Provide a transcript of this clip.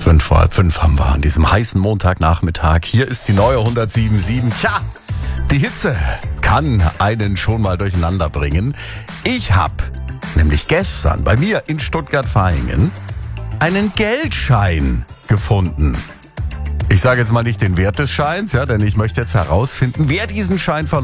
5:05 haben wir an diesem heißen Montagnachmittag. Hier ist die neue 107.7. Tja, die Hitze kann einen schon mal durcheinander bringen. Ich habe nämlich gestern bei mir in Stuttgart-Vaihingen einen Geldschein gefunden. Ich sage jetzt mal nicht den Wert des Scheins, ja, denn ich möchte jetzt herausfinden, wer diesen Schein verloren